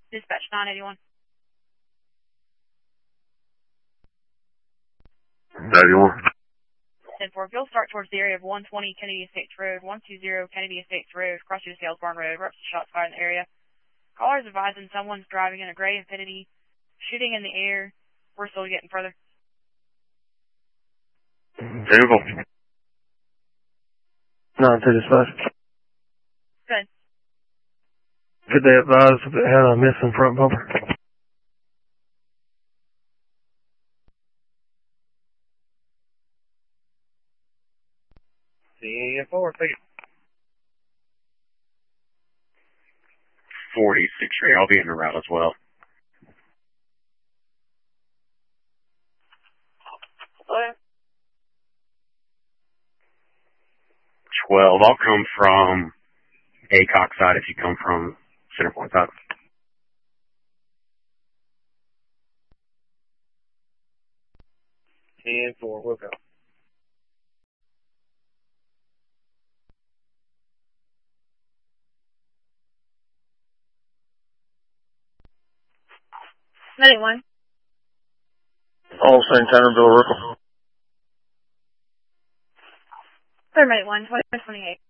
Dispatch 981. 91. 10-4. Fuel start towards the area of 120 Kennedy Estates Road, 120 Kennedy Estates Road, across to Sales Barn Road. Reps shots fired in the area. Caller is advising someone's driving in a gray Infiniti, shooting in the air. We're still getting further. Beautiful. 9 dispatch. Good. Could they advise if it had a missing front bumper? CN4, take it. 46 Ray, I'll be in the route as well. Okay. 12, I'll come from ACOC side if you come from Centerpoint side. CN4, we'll go. Medic 1. All St. Tannerville, Ripple. Third Medic 1, 2128.